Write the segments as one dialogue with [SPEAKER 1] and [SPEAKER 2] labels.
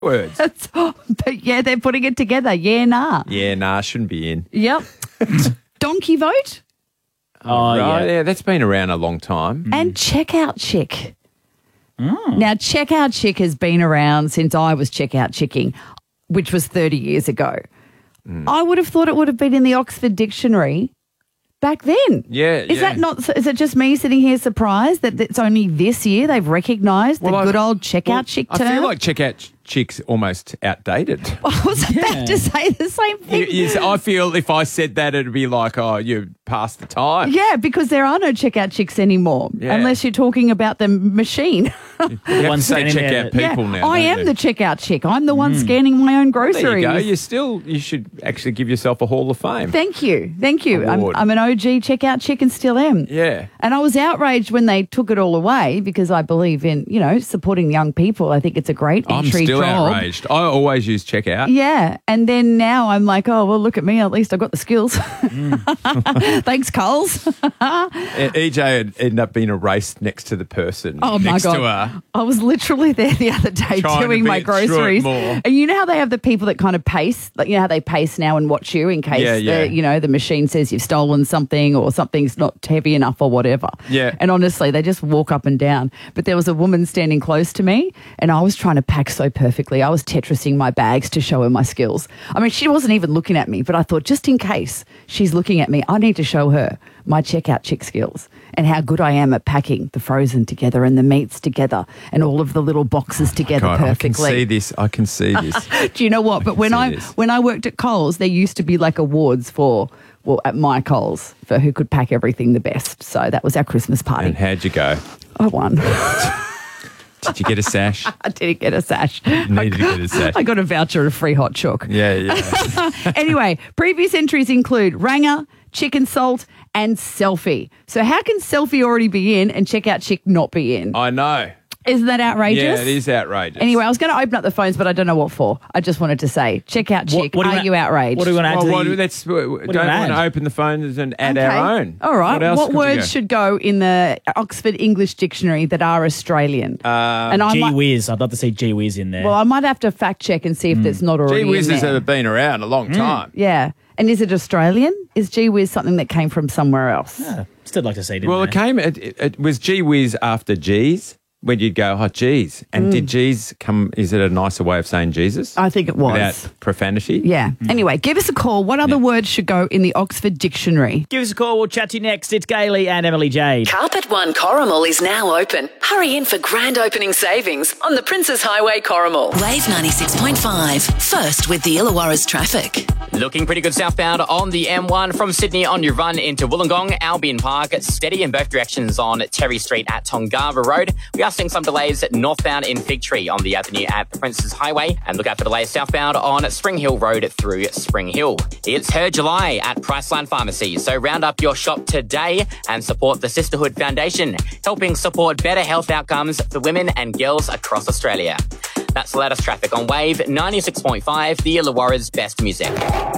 [SPEAKER 1] words.
[SPEAKER 2] But yeah, they're putting it together. Yeah, nah.
[SPEAKER 1] Yeah, nah, shouldn't be in.
[SPEAKER 2] Yep. Donkey vote
[SPEAKER 3] Oh,
[SPEAKER 1] Right,
[SPEAKER 3] yeah.
[SPEAKER 1] yeah, that's been around a long time.
[SPEAKER 2] and checkout chick. Now, checkout chick has been around since I was checkout chicking, which was 30 years ago. I would have thought it would have been in the Oxford Dictionary back then.
[SPEAKER 1] Yeah,
[SPEAKER 2] Is that not? Is it just me sitting here surprised that it's only this year they've recognised the good old checkout chick term?
[SPEAKER 1] I feel like checkout chick's almost outdated.
[SPEAKER 2] I was about to say the same thing.
[SPEAKER 1] I feel if I said that, it'd be like, oh, you're past the time.
[SPEAKER 2] Yeah, because there are no checkout chicks anymore,
[SPEAKER 1] Yeah.
[SPEAKER 2] unless you're talking about the machine.
[SPEAKER 1] You have
[SPEAKER 3] One
[SPEAKER 1] to say
[SPEAKER 3] standing there.
[SPEAKER 1] checkout people now.
[SPEAKER 2] I
[SPEAKER 1] don't
[SPEAKER 2] am
[SPEAKER 1] you?
[SPEAKER 2] the checkout chick. I'm the one scanning my own groceries.
[SPEAKER 1] There you go. You should actually give yourself a Hall of Fame.
[SPEAKER 2] Thank you.
[SPEAKER 1] Award.
[SPEAKER 2] I'm an OG checkout chick and still am.
[SPEAKER 1] Yeah.
[SPEAKER 2] And I was outraged when they took it all away because I believe in, supporting young people. I think it's a great
[SPEAKER 1] I'm
[SPEAKER 2] entry
[SPEAKER 1] still
[SPEAKER 2] job.
[SPEAKER 1] outraged. I always use checkout.
[SPEAKER 2] Yeah. And then now I'm like, oh, well, look at me. At least I've got the skills. Thanks, Coles.
[SPEAKER 1] EJ had ended up being erased next to the person
[SPEAKER 2] Oh, my
[SPEAKER 1] next
[SPEAKER 2] God.
[SPEAKER 1] to her.
[SPEAKER 2] I was literally there the other day
[SPEAKER 1] Trying to
[SPEAKER 2] doing my
[SPEAKER 1] get through it
[SPEAKER 2] groceries.
[SPEAKER 1] more.
[SPEAKER 2] And you know how they have the people that kind of pace, like how they pace now and watch you in case the machine says you've stolen something or something's not heavy enough or whatever.
[SPEAKER 1] Yeah.
[SPEAKER 2] And honestly, they just walk up and down. But there was a woman standing close to me and I was trying to pack so perfectly. I was Tetrising my bags to show her my skills. I mean, she wasn't even looking at me, but I thought just in case she's looking at me, I need to show her my checkout chick skills and how good I am at packing the frozen together and the meats together and all of the little boxes together
[SPEAKER 1] God,
[SPEAKER 2] perfectly.
[SPEAKER 1] I can see this.
[SPEAKER 2] Do you know what? But when I worked at Coles, there used to be like awards at my Coles for who could pack everything the best. So that was our Christmas party.
[SPEAKER 1] And how'd you go?
[SPEAKER 2] I won.
[SPEAKER 1] Did you get a sash?
[SPEAKER 2] I didn't get a sash.
[SPEAKER 1] Needed to get a sash.
[SPEAKER 2] I got a voucher of free hot chook.
[SPEAKER 1] Yeah.
[SPEAKER 2] Anyway, previous entries include Ranger, Chicken Salt, and Selfie. So how can Selfie already be in and Checkout Chick not be in?
[SPEAKER 1] I know.
[SPEAKER 2] Isn't that outrageous?
[SPEAKER 1] Yeah, it is outrageous.
[SPEAKER 2] Anyway, I was going to open up the phones, but I don't know what for. I just wanted to say, Checkout Chick,
[SPEAKER 3] What do
[SPEAKER 2] are you outraged?
[SPEAKER 3] What do you want to add to
[SPEAKER 1] Well,
[SPEAKER 3] the...
[SPEAKER 1] don't want to open the phones and add our own.
[SPEAKER 2] All right.
[SPEAKER 1] What else could we
[SPEAKER 2] words
[SPEAKER 1] go?
[SPEAKER 2] should go in the Oxford English Dictionary that are Australian? And I
[SPEAKER 3] Gee
[SPEAKER 2] might,
[SPEAKER 3] whiz. I'd love to see gee whiz in there.
[SPEAKER 2] well, I might have to fact check and see if it's not already
[SPEAKER 1] Gee whizzes
[SPEAKER 2] in there.
[SPEAKER 1] have been around a long time.
[SPEAKER 2] Yeah. And is it Australian? Is gee whiz something that came from somewhere else?
[SPEAKER 3] Yeah, still like to see it in
[SPEAKER 1] Well,
[SPEAKER 3] there.
[SPEAKER 1] it was gee whiz after G's. When you'd go, oh, geez. And did geez come, is it a nicer way of saying Jesus?
[SPEAKER 2] I think it was.
[SPEAKER 1] Without profanity?
[SPEAKER 2] Yeah. Anyway, give us a call. What other words should go in the Oxford Dictionary?
[SPEAKER 3] Give us a call. We'll chat to you next. It's Gailey and Emily Jade.
[SPEAKER 4] Carpet One Corrimal is now open. Hurry in for grand opening savings on the Princes Highway Corrimal. Wave 96.5. First with the Illawarra's traffic.
[SPEAKER 5] Looking pretty good southbound on the M1 from Sydney on your run into Wollongong, Albion Park. Steady in both directions on Terry Street at Tongava Road. We are seeing some delays northbound in Fig Tree on the avenue at the Princes Highway. And look out for delays southbound on Spring Hill Road through Spring Hill. It's Her July at Priceline Pharmacy. So round up your shop today and support the Sisterhood Foundation, helping support better health outcomes for women and girls across Australia. That's the latest traffic on Wave 96.5, the Illawarra's best music.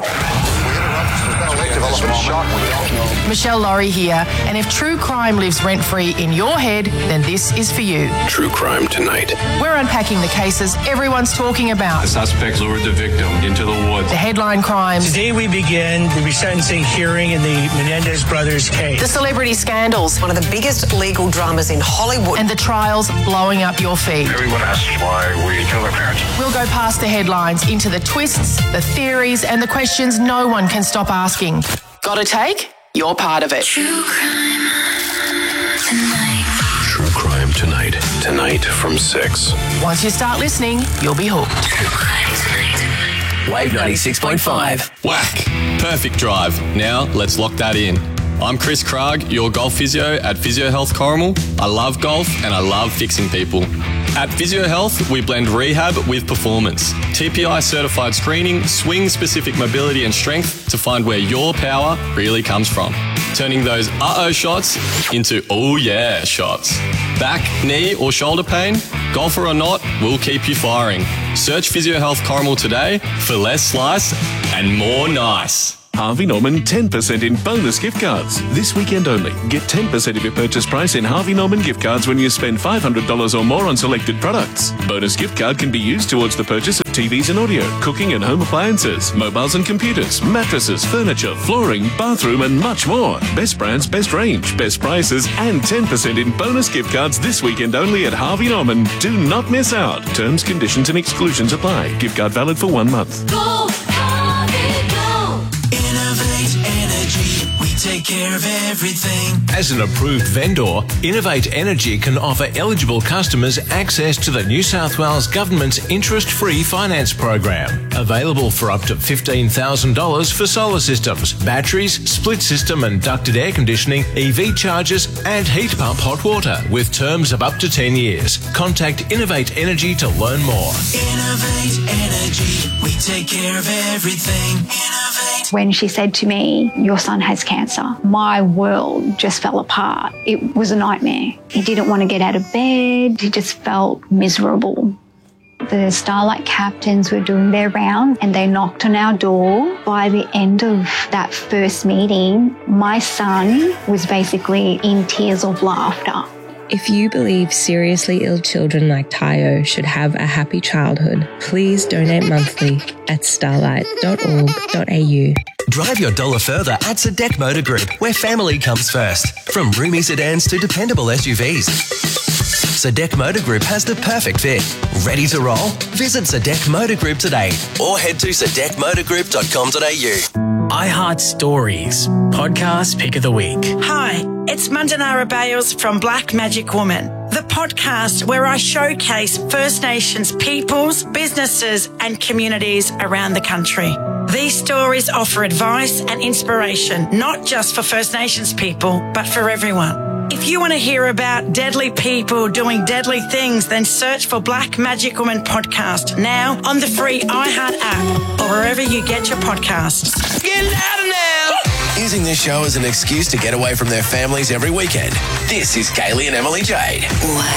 [SPEAKER 6] Michelle Laurie here, and if true crime lives rent-free in your head, then this is for you.
[SPEAKER 7] True crime tonight.
[SPEAKER 6] We're unpacking the cases everyone's talking about.
[SPEAKER 7] The suspect lured the victim into the woods.
[SPEAKER 6] The headline crimes.
[SPEAKER 8] Today we begin the resentencing hearing in the Menendez brothers case.
[SPEAKER 6] The celebrity scandals.
[SPEAKER 9] One of the biggest legal dramas in Hollywood.
[SPEAKER 6] And the trials blowing up your feed.
[SPEAKER 7] Everyone asks why we kill our parents.
[SPEAKER 6] We'll go past the headlines into the twists, the theories, and the questions no one can stop asking. Got a take? You're part of it.
[SPEAKER 7] True crime tonight. Tonight from 6.
[SPEAKER 6] Once you start listening, you'll be hooked.
[SPEAKER 10] Wave 96.5.
[SPEAKER 11] Whack. Perfect drive. Now, let's lock that in. I'm Chris Krag, your golf physio at Physio Health Corrimal. I love golf and I love fixing people. At Physio Health, we blend rehab with performance. TPI certified screening, swing-specific mobility and strength to find where your power really comes from. Turning those uh-oh shots into oh yeah shots. Back, knee or shoulder pain? Golfer or not, we'll keep you firing. Search Physio Health Corrimal today for less slice and more nice.
[SPEAKER 12] Harvey Norman 10% in bonus gift cards. This weekend only. Get 10% of your purchase price in Harvey Norman gift cards when you spend $500 or more on selected products. Bonus gift card can be used towards the purchase of TVs and audio, cooking and home appliances, mobiles and computers, mattresses, furniture, flooring, bathroom and much more. Best brands, best range, best prices and 10% in bonus gift cards this weekend only at Harvey Norman. Do not miss out. Terms, conditions and exclusions apply. Gift card valid for 1 month.
[SPEAKER 13] Go, Harvey, go. Innovate Energy. We take care of everything.
[SPEAKER 14] As an approved vendor, Innovate Energy can offer eligible customers access to the New South Wales Government's interest-free finance program. Available for up to $15,000 for solar systems, batteries, split system and ducted air conditioning, EV chargers and heat pump hot water with terms of up to 10 years. Contact Innovate Energy to learn more.
[SPEAKER 13] Innovate Energy. We take care of everything. Innovate.
[SPEAKER 15] When she said to me, "Your son has cancer," my world just fell apart. It was a nightmare. He didn't want to get out of bed. He just felt miserable. The Starlight captains were doing their round and they knocked on our door. By the end of that first meeting, my son was basically in tears of laughter.
[SPEAKER 16] If you believe seriously ill children like Tayo should have a happy childhood, please donate monthly at starlight.org.au.
[SPEAKER 17] Drive your dollar further at Sadek Motor Group, where family comes first. From roomy sedans to dependable SUVs. Sadek Motor Group has the perfect fit. Ready to roll? Visit Sadek Motor Group today or head to sadekmotorgroup.com.au.
[SPEAKER 18] iHeart Stories, podcast pick of the week.
[SPEAKER 19] Hi, it's Mandanara Bales from Black Magic Woman, the podcast where I showcase First Nations peoples, businesses and communities around the country. These stories offer advice and inspiration, not just for First Nations people, but for everyone. If you want to hear about deadly people doing deadly things, then search for Black Magic Woman podcast now on the free iHeart app or wherever you get your podcasts.
[SPEAKER 13] Get louder now.
[SPEAKER 17] Using this show as an excuse to get away from their families every weekend. This is Kaylee and Emily Jade.